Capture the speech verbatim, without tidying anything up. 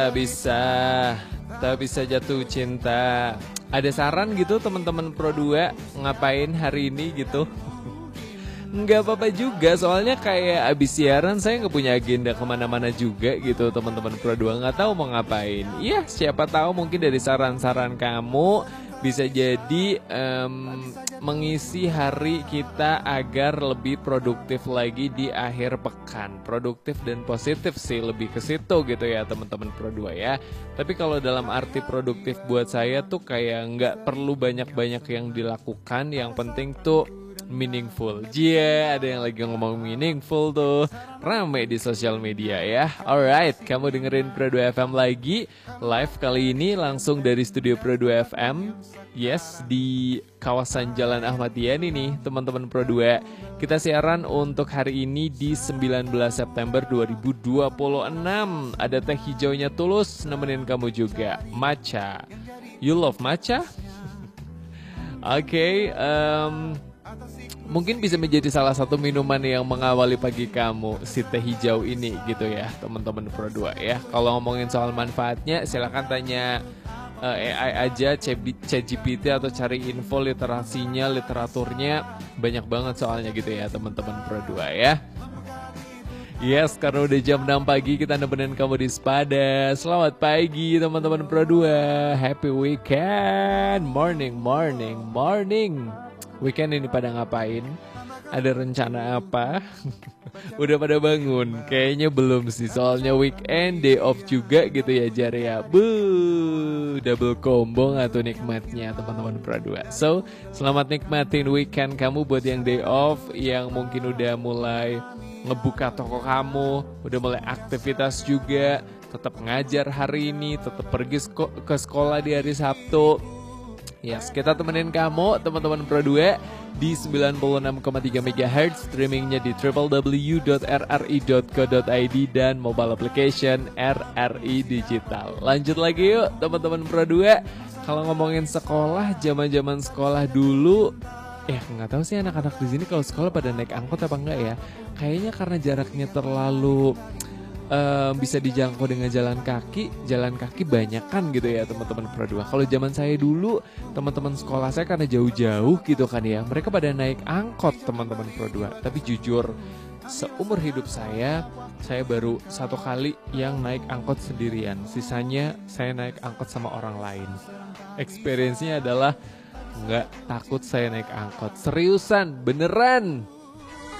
Tak bisa, tak bisa jatuh cinta. Ada saran gitu teman-teman Pro dua ngapain hari ini gitu? Nggak apa-apa juga, soalnya kayak abis siaran saya nggak punya agenda kemana-mana juga gitu teman-teman Pro dua, nggak tahu mau ngapain. Iya, siapa tahu mungkin dari saran-saran kamu bisa jadi um, mengisi hari kita agar lebih produktif lagi di akhir pekan. Produktif dan positif sih, lebih ke situ gitu ya teman-teman Pro dua ya. Tapi kalau dalam arti produktif buat saya tuh kayak nggak perlu banyak-banyak yang dilakukan, yang penting tuh meaningful. Jia, ada yang lagi ngomong meaningful tuh. Rame di sosial media ya. Alright, kamu dengerin Pro dua F M lagi. Live kali ini langsung dari studio Pro dua F M. Yes, di kawasan Jalan Ahmad Yani nih teman-teman Pro dua. Kita siaran untuk hari ini di sembilan belas September dua ribu dua puluh enam. Ada teh hijaunya Tulus nemenin kamu juga. Matcha. You love matcha? Oke, okay, um, mungkin bisa menjadi salah satu minuman yang mengawali pagi kamu, si teh hijau ini gitu ya teman-teman Pro dua ya. Kalau ngomongin soal manfaatnya silahkan tanya uh, A I aja, ChatGPT atau cari info literasinya, literaturnya banyak banget soalnya gitu ya teman-teman Pro dua ya. Yes, karena udah jam enam pagi kita nemenin kamu di Spada. Selamat pagi teman-teman Pro dua. Happy weekend. Morning, morning, morning. Weekend ini pada ngapain? Ada rencana apa? Udah pada bangun? Kayaknya belum sih, soalnya weekend, day off juga gitu ya Jar ya. Buh, double combo gak tuh nikmatnya teman-teman Pro dua. So, selamat nikmatin weekend kamu buat yang day off, yang mungkin udah mulai ngebuka toko kamu, udah mulai aktivitas juga, tetap ngajar hari ini, tetap pergi sko- ke sekolah di hari Sabtu. Yes, kita temenin kamu teman-teman Pro dua di sembilan puluh enam koma tiga megahertz, streamingnya di w w w dot r r i dot co dot i d dan mobile application R R I Digital. Lanjut lagi yuk teman-teman Pro dua. Kalau ngomongin sekolah, zaman-zaman sekolah dulu, eh nggak tahu sih anak-anak di sini kalau sekolah pada naik angkot apa enggak ya? Kayaknya karena jaraknya terlalu Uh, bisa dijangkau dengan jalan kaki, jalan kaki banyak kan gitu ya teman-teman Pro dua. Kalau zaman saya dulu, teman-teman sekolah saya karena jauh-jauh gitu kan ya, mereka pada naik angkot teman-teman Pro dua. Tapi jujur, seumur hidup saya, saya baru satu kali yang naik angkot sendirian. Sisanya saya naik angkot sama orang lain. Experience-nya adalah nggak takut saya naik angkot. Seriusan, beneran.